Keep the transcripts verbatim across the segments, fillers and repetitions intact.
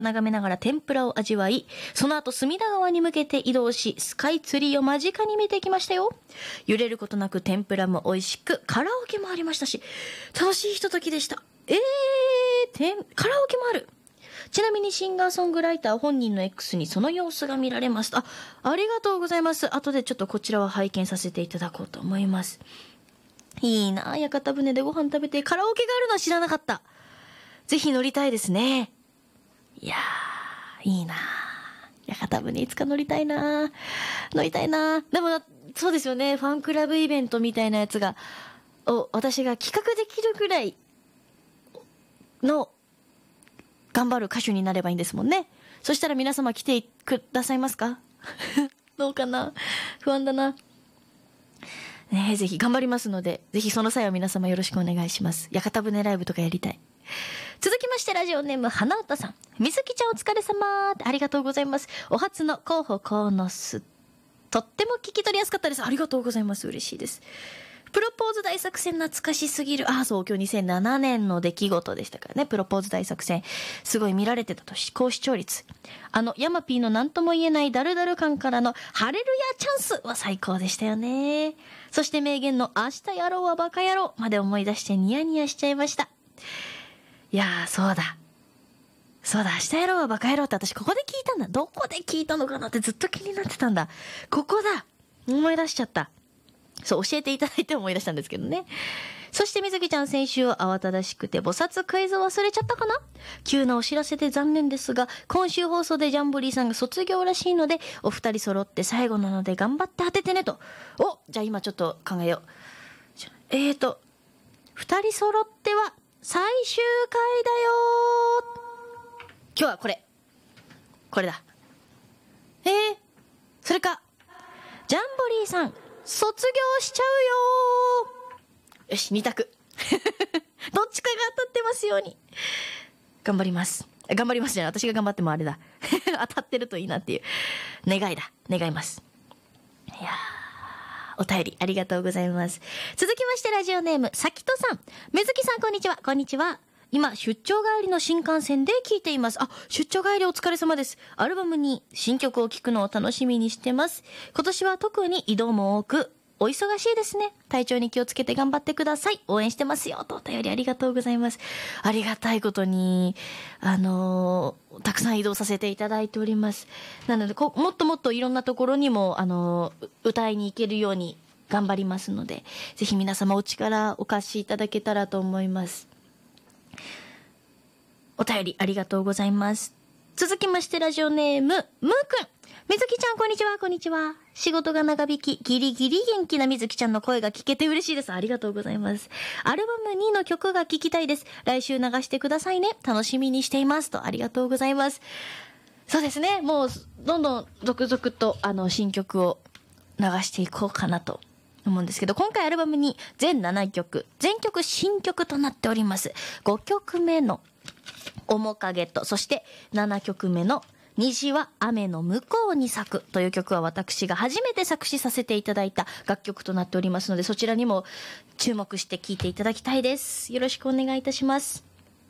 眺めながら天ぷらを味わい、その後隅田川に向けて移動し、スカイツリーを間近に見てきましたよ。揺れることなく天ぷらも美味しく、カラオケもありましたし、楽しいひとときでした。えー、てんカラオケもある。ちなみにシンガーソングライター本人の X にその様子が見られます。あ、ありがとうございます。後でちょっとこちらは拝見させていただこうと思います。いいな、屋形船でご飯食べてカラオケがあるのは知らなかった。ぜひ乗りたいですね。いやー、いいな。屋形船いつか乗りたいな。乗りたいな。でも、そうですよね。ファンクラブイベントみたいなやつが、を私が企画できるぐらいの頑張る歌手になればいいんですもんね。そしたら皆様来てくださいますか？どうかな？不安だな。ねえ、ぜひ頑張りますので、ぜひその際は皆様よろしくお願いします。屋形船ライブとかやりたい。続きましてラジオネーム花歌さん。みずきちゃんお疲れ様。ありがとうございます。お初の候補コーノス。とっても聞き取りやすかったです。ありがとうございます。嬉しいです。プロポーズ大作戦懐かしすぎる。ああ、そう、今日にせんななねんの出来事でしたからね。プロポーズ大作戦。すごい見られてたとし、高視聴率。あの、ヤマピーの何とも言えないダルダル感からのハレルヤチャンスは最高でしたよね。そして名言の明日やろうはバカ野郎まで思い出してニヤニヤしちゃいました。いやー、そうだ。そうだ、明日やろうはバカ野郎って私ここで聞いたんだ。どこで聞いたのかなってずっと気になってたんだ。ここだ。思い出しちゃった。そう、教えていただいて思い出したんですけどね。そしてみずきちゃん、先週は慌ただしくて菩薩クイズ忘れちゃったかな？急なお知らせで残念ですが、今週放送でジャンボリーさんが卒業らしいので、お二人揃って最後なので頑張って当ててねと。お、じゃあ今ちょっと考えよう。えーと、二人揃っては最終回だよー。今日はこれ。これだ。えー、それか、ジャンボリーさん、卒業しちゃうよー。よし、二択。どっちかが当たってますように。頑張ります。頑張りますじゃない。私が頑張ってもあれだ。当たってるといいなっていう願いだ。願います。いやー、お便りありがとうございます。続きましてラジオネーム、さきとさん。めずきさんこんにちは。こんにちは。今、出張帰りの新幹線で聞いています。あ、出張帰りお疲れ様です。アルバムに新曲を聴くのを楽しみにしてます。今年は特に移動も多く、お忙しいですね。体調に気をつけて頑張ってください。応援してますよ。とお便りありがとうございます。ありがたいことに、あのー、たくさん移動させていただいております。なので、こもっともっといろんなところにも、あのー、歌いに行けるように頑張りますので、ぜひ皆様お力お貸しいただけたらと思います。お便りありがとうございます。続きましてラジオネーム、むーくん。みずきちゃんこんにちは、こんにちは。仕事が長引き、ギリギリ元気なみずきちゃんの声が聞けて嬉しいです。ありがとうございます。アルバムにの曲が聞きたいです。来週流してくださいね。楽しみにしています。と、ありがとうございます。そうですね。もう、どんどん続々と、あの、新曲を流していこうかなと思うんですけど、今回アルバムに全ななきょく、全曲新曲となっております。ごきょくめの面影と、そしてななきょくめの虹は雨の向こうに咲くという曲は私が初めて作詞させていただいた楽曲となっておりますので、そちらにも注目して聴いていただきたいです。よろしくお願いいたします。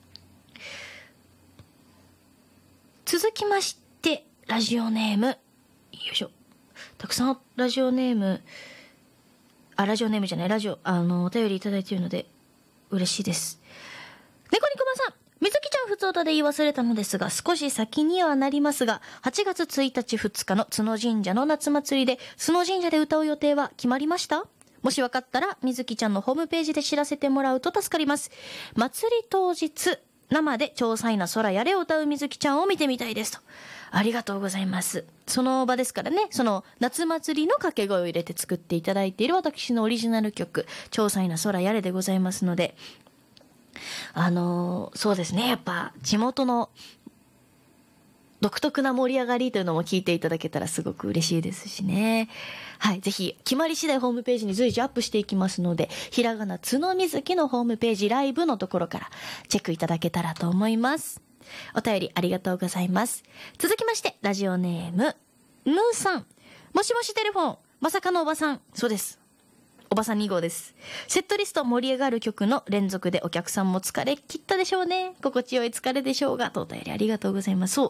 続きましてラジオネーム、よいしょ、たくさんラジオネームあラジオネームじゃないラジオあのお便りいただいているので嬉しいです。猫にくまさん、みずきちゃんふつおたで言い忘れたのですが、少し先にはなりますが、はちがつついたちふつかの津野神社の夏祭りで、須野神社で歌う予定は決まりました？もしわかったら、みずきちゃんのホームページで知らせてもらうと助かります。祭り当日、生で超彩な空やれを歌うみずきちゃんを見てみたいですと。ありがとうございます。その場ですからね、その夏祭りの掛け声を入れて作っていただいている私のオリジナル曲、超彩な空やれでございますので、あのー、そうですね。やっぱ地元の独特な盛り上がりというのも聞いていただけたらすごく嬉しいですしね。はい。ぜひ、決まり次第ホームページに随時アップしていきますので、ひらがなつのみずきのホームページライブのところからチェックいただけたらと思います。お便りありがとうございます。続きまして、ラジオネーム、ぬーさん。もしもしテレフォン、まさかのおばさん。そうです。 おばさんに号です。セットリスト盛り上がる曲の連続でお客さんも疲れ切ったでしょうね。心地よい疲れでしょうが、とお便りありがとうございます。そう。